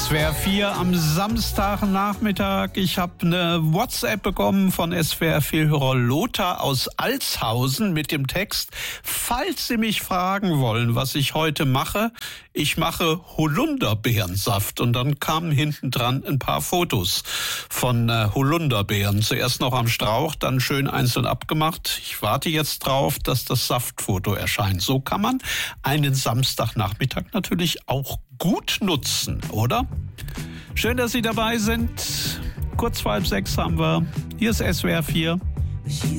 SWR 4 am Samstagnachmittag. Ich habe eine WhatsApp bekommen von SWR-Hörer Lothar aus Altshausen mit dem Text: Falls Sie mich fragen wollen, was ich heute mache, ich mache Holunderbeerensaft. Und dann kamen hinten dran ein paar Fotos von Holunderbeeren. Zuerst noch am Strauch, dann schön einzeln abgemacht. Ich warte jetzt drauf, dass das Saftfoto erscheint. So kann man einen Samstagnachmittag natürlich auch gut nutzen, oder? Schön, dass Sie dabei sind. Kurz vor 5:30 haben wir. Hier ist SWR 4.